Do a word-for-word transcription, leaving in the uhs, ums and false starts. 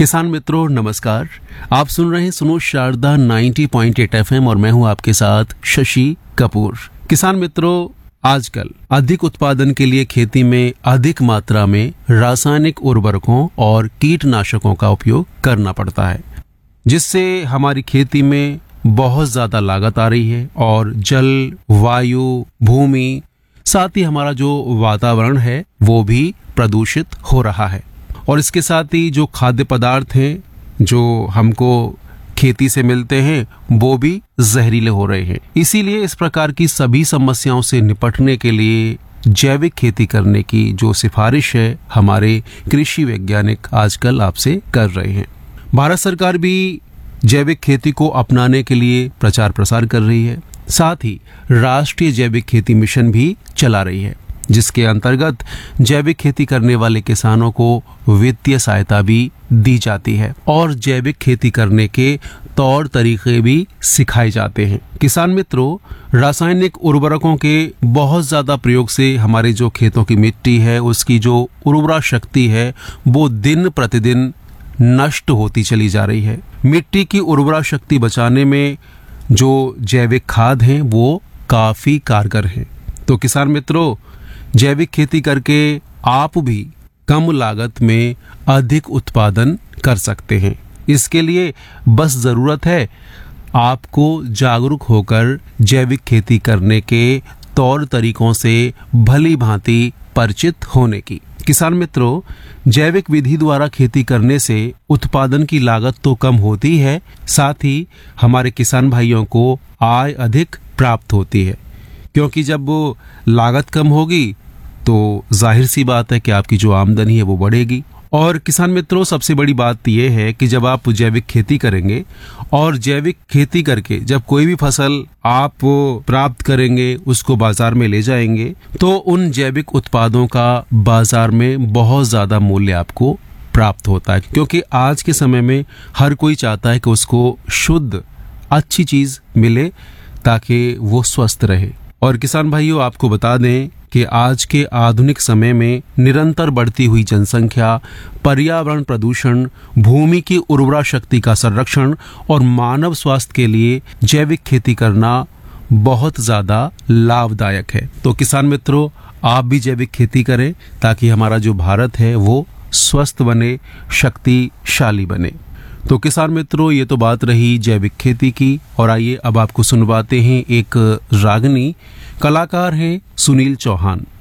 किसान मित्रों नमस्कार। आप सुन रहे हैं सुनो शारदा नब्बे पॉइंट आठ एफएम और मैं हूं आपके साथ शशि कपूर। किसान मित्रों, आजकल अधिक उत्पादन के लिए खेती में अधिक मात्रा में रासायनिक उर्वरकों और कीटनाशकों का उपयोग करना पड़ता है, जिससे हमारी खेती में बहुत ज्यादा लागत आ रही है और जल, वायु, भूमि, साथ ही हमारा जो वातावरण है वो भी प्रदूषित हो रहा है। और इसके साथ ही जो खाद्य पदार्थ हैं जो हमको खेती से मिलते हैं वो भी जहरीले हो रहे हैं। इसीलिए इस प्रकार की सभी समस्याओं से निपटने के लिए जैविक खेती करने की जो सिफारिश है हमारे कृषि वैज्ञानिक आजकल आपसे कर रहे हैं। भारत सरकार भी जैविक खेती को अपनाने के लिए प्रचार प्रसार कर रही है। साथ ही राष्ट्रीय जैविक खेती मिशन भी चला रही है, जिसके अंतर्गत जैविक खेती करने वाले किसानों को वित्तीय सहायता भी दी जाती है और जैविक खेती करने के तौर तरीके भी सिखाए जाते हैं। किसान मित्रों, रासायनिक उर्वरकों के बहुत ज्यादा प्रयोग से हमारे जो खेतों की मिट्टी है उसकी जो उर्वरा शक्ति है वो दिन प्रतिदिन नष्ट होती चली जा रही है। मिट्टी की उर्वरा शक्ति बचाने में जो जैविक खाद हैं वो काफी कारगर हैं। तो किसान मित्रों, जैविक खेती करके आप भी कम लागत में अधिक उत्पादन कर सकते हैं। इसके लिए बस जरूरत है आपको जागरूक होकर जैविक खेती करने के तौर तरीकों से भली भांति परिचित होने की। किसान मित्रों, जैविक विधि द्वारा खेती करने से उत्पादन की लागत तो कम होती है, साथ ही हमारे किसान भाइयों को आय अधिक प्राप्त होती है, क्योंकि जब वो लागत कम होगी तो जाहिर सी बात है कि आपकी जो आमदनी है वो बढ़ेगी। और किसान मित्रों, सबसे बड़ी बात यह है कि जब आप जैविक खेती करेंगे और जैविक खेती करके जब कोई भी फसल आप प्राप्त करेंगे, उसको बाजार में ले जाएंगे, तो उन जैविक उत्पादों का बाजार में बहुत ज्यादा मूल्य आपको प्राप्त होता है, क्योंकि आज के समय में हर कोई चाहता है कि उसको शुद्ध अच्छी चीज मिले ताकि वो स्वस्थ रहे। और किसान भाइयों, आपको बता दें कि आज के आधुनिक समय में निरंतर बढ़ती हुई जनसंख्या, पर्यावरण प्रदूषण, भूमि की उर्वरा शक्ति का संरक्षण और मानव स्वास्थ्य के लिए जैविक खेती करना बहुत ज्यादा लाभदायक है। तो किसान मित्रों, आप भी जैविक खेती करें ताकि हमारा जो भारत है वो स्वस्थ बने, शक्तिशाली बने। तो किसान मित्रों, ये तो बात रही जैविक खेती की, और आइए अब आपको सुनवाते हैं एक रागनी। कलाकार हैं सुनील चौहान।